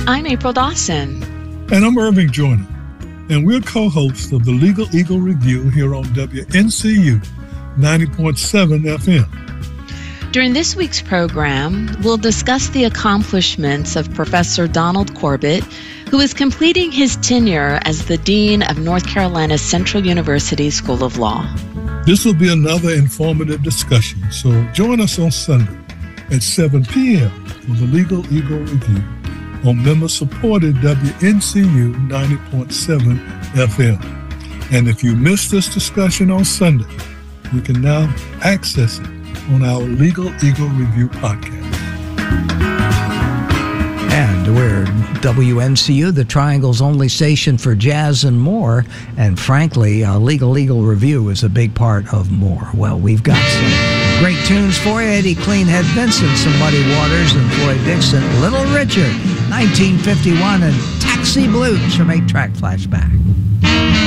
I'm April Dawson. And I'm Irving Joyner. And we're co-hosts of the Legal Eagle Review here on WNCU 90.7 FM. During this week's program, we'll discuss the accomplishments of Professor Donald Corbett, who is completing his tenure as the Dean of North Carolina Central University School of Law. This will be another informative discussion, so join us on Sunday at 7 p.m. for the Legal Eagle Review on member-supported WNCU 90.7 FM. And if you missed this discussion on Sunday, you can now access it on our Legal Eagle Review podcast. And we're WNCU, the Triangle's only station for jazz and more. And frankly, Legal Eagle Review is a big part of more. Well, we've got some great tunes for you. Eddie Cleanhead Vincent, some Muddy Waters, and Floyd Dixon, Little Richard, 1951, and Taxi Blues from 8-Track Flashback.